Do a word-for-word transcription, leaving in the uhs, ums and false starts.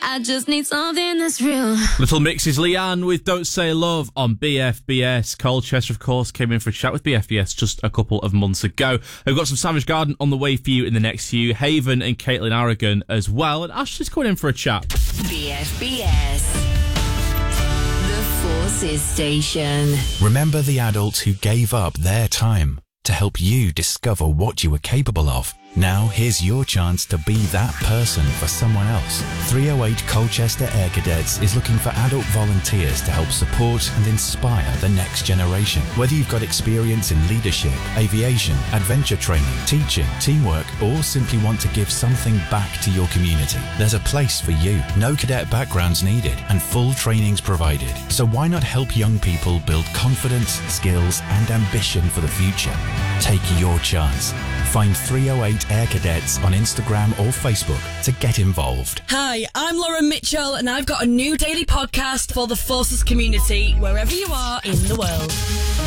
I just need something that's real. Little Mix is Leanne with Don't Say Love on B F B S. Colchester, of course, came in for a chat with B F B S just a couple of months ago. We've got some Savage Garden on the way for you in the next few. Haven and Caitlin Aragon as well. And Ashley's coming in for a chat. B F B S. The Forces Station. Remember the adults who gave up their time to help you discover what you were capable of. Now here's your chance to be that person for someone else. three oh eight Colchester Air Cadets is looking for adult volunteers to help support and inspire the next generation. Whether you've got experience in leadership, aviation, adventure training, teaching, teamwork, or simply want to give something back to your community, there's a place for you. No cadet backgrounds needed and full trainings provided. So why not help young people build confidence, skills, and ambition for the future? Take your chance. Find three oh eight Air Cadets on Instagram or Facebook to get involved. Hi, I'm Lauren Mitchell and I've got a new daily podcast for the Forces community, wherever you are in the world.